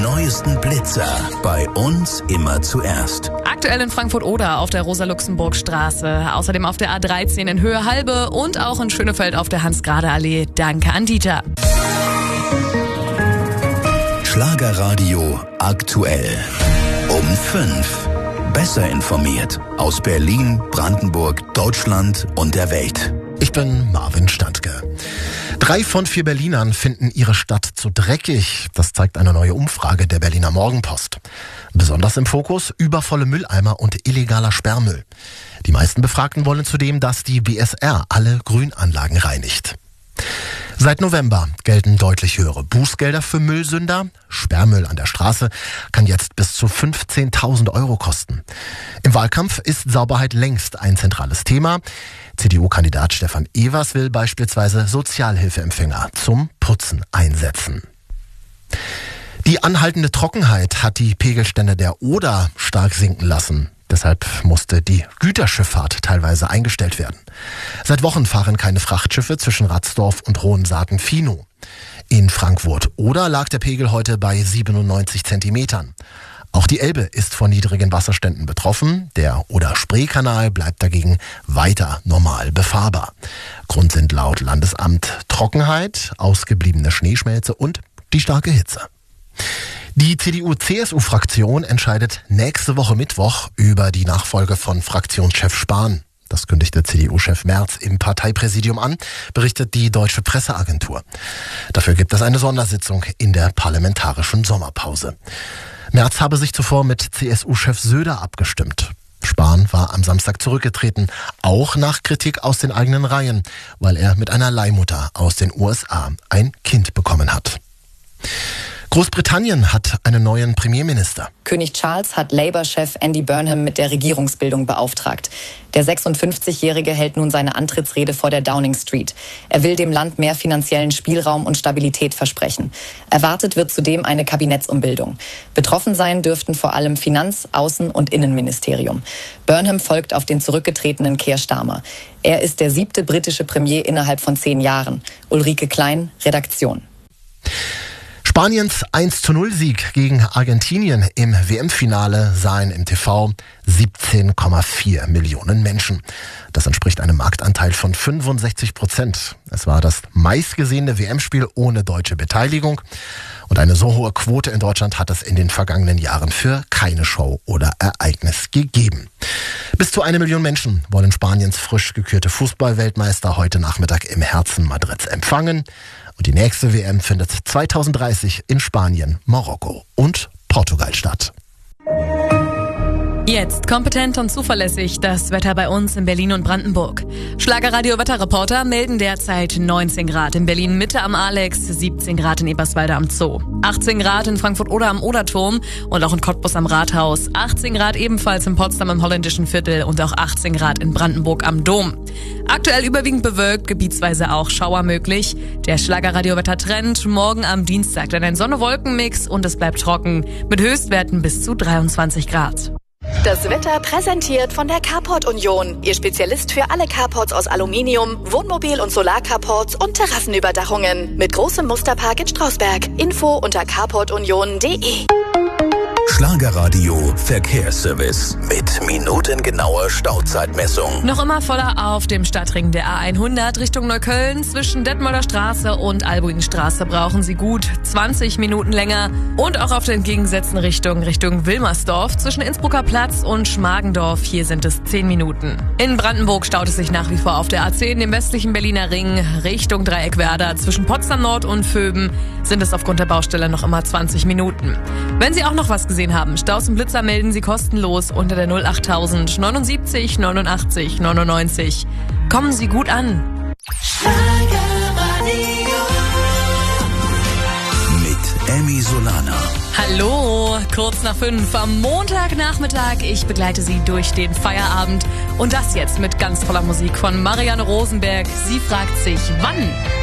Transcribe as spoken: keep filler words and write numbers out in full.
neuesten Blitzer bei uns immer zuerst. Aktuell in Frankfurt-Oder auf der Rosa-Luxemburg-Straße, außerdem auf der A dreizehn in Höhe Halbe und auch in Schönefeld auf der Hans-Grade-Allee. Danke an Dieter. Schlagerradio aktuell. Um fünf. Besser informiert aus Berlin, Brandenburg, Deutschland und der Welt. Ich bin Marvin Standke. Drei von vier Berlinern finden ihre Stadt zu dreckig. Das zeigt eine neue Umfrage der Berliner Morgenpost. Besonders im Fokus übervolle Mülleimer und illegaler Sperrmüll. Die meisten Befragten wollen zudem, dass die B S R alle Grünanlagen reinigt. Seit November gelten deutlich höhere Bußgelder für Müllsünder. Sperrmüll an der Straße kann jetzt bis zu fünfzehntausend Euro kosten. Im Wahlkampf ist Sauberheit längst ein zentrales Thema. C D U-Kandidat Stefan Evers will beispielsweise Sozialhilfeempfänger zum Putzen einsetzen. Die anhaltende Trockenheit hat die Pegelstände der Oder stark sinken lassen. Deshalb musste die Güterschifffahrt teilweise eingestellt werden. Seit Wochen fahren keine Frachtschiffe zwischen Ratsdorf und Hohensaten-Finow. In Frankfurt-Oder lag der Pegel heute bei siebenundneunzig Zentimetern. Auch die Elbe ist von niedrigen Wasserständen betroffen. Der Oder-Spree-Kanal bleibt dagegen weiter normal befahrbar. Grund sind laut Landesamt Trockenheit, ausgebliebene Schneeschmelze und die starke Hitze. Die C D U-C S U-Fraktion entscheidet nächste Woche Mittwoch über die Nachfolge von Fraktionschef Spahn. Das kündigte C D U-Chef Merz im Parteipräsidium an, berichtet die Deutsche Presseagentur. Dafür gibt es eine Sondersitzung in der parlamentarischen Sommerpause. Merz habe sich zuvor mit C S U-Chef Söder abgestimmt. Spahn war am Samstag zurückgetreten, auch nach Kritik aus den eigenen Reihen, weil er mit einer Leihmutter aus den U S A ein Kind bekommen hat. Großbritannien hat einen neuen Premierminister. König Charles hat Labour-Chef Andy Burnham mit der Regierungsbildung beauftragt. Der sechsundfünfzigjährige hält nun seine Antrittsrede vor der Downing Street. Er will dem Land mehr finanziellen Spielraum und Stabilität versprechen. Erwartet wird zudem eine Kabinettsumbildung. Betroffen sein dürften vor allem Finanz-, Außen- und Innenministerium. Burnham folgt auf den zurückgetretenen Keir Starmer. Er ist der siebte britische Premier innerhalb von zehn Jahren. Ulrike Klein, Redaktion. Spaniens eins zu null Sieg gegen Argentinien im W M-Finale sahen im T V siebzehn Komma vier Millionen Menschen. Das entspricht einem Marktanteil von fünfundsechzig Prozent. Es war das meistgesehene W M-Spiel ohne deutsche Beteiligung. Und eine so hohe Quote in Deutschland hat es in den vergangenen Jahren für keine Show oder Ereignis gegeben. Bis zu eine Million Menschen wollen Spaniens frisch gekürte Fußballweltmeister heute Nachmittag im Herzen Madrids empfangen. Und die nächste W M findet zweitausenddreißig in Spanien, Marokko und Portugal statt. Jetzt kompetent und zuverlässig das Wetter bei uns in Berlin und Brandenburg. Schlagerradio-Wetterreporter melden derzeit neunzehn Grad in Berlin Mitte am Alex, siebzehn Grad in Eberswalde am Zoo, achtzehn Grad in Frankfurt-Oder am Oderturm und auch in Cottbus am Rathaus, achtzehn Grad ebenfalls in Potsdam im Holländischen Viertel und auch achtzehn Grad in Brandenburg am Dom. Aktuell überwiegend bewölkt, gebietsweise auch Schauer möglich. Der Schlagerradio-Wettertrend morgen am Dienstag dann ein Sonne-Wolken-Mix und es bleibt trocken mit Höchstwerten bis zu dreiundzwanzig Grad. Das Wetter präsentiert von der Carport Union. Ihr Spezialist für alle Carports aus Aluminium, Wohnmobil- und Solarcarports und Terrassenüberdachungen. Mit großem Musterpark in Strausberg. Info unter carport union punkt de. Schlagerradio Verkehrsservice mit minutengenauer Stauzeitmessung. Noch immer voller auf dem Stadtring der A hundert Richtung Neukölln. Zwischen Detmolder Straße und Albuinstraße brauchen Sie gut zwanzig Minuten länger. Und auch auf der entgegengesetzten Richtung, Richtung Wilmersdorf. Zwischen Innsbrucker Platz und Schmargendorf, hier sind es zehn Minuten. In Brandenburg staut es sich nach wie vor auf der A zehn, dem westlichen Berliner Ring, Richtung Dreieckwerder. Zwischen Potsdam Nord und Vöben sind es aufgrund der Baustelle noch immer zwanzig Minuten. Wenn Sie auch noch was gesehen haben, Staus und Blitzer melden Sie kostenlos unter der null achttausend neunundsiebzig neunundachtzig neunundneunzig. Kommen Sie gut an. Mit Emmy Solana. Hallo, kurz nach fünf am Montagnachmittag. Ich begleite Sie durch den Feierabend. Und das jetzt mit ganz toller Musik von Marianne Rosenberg. Sie fragt sich, wann?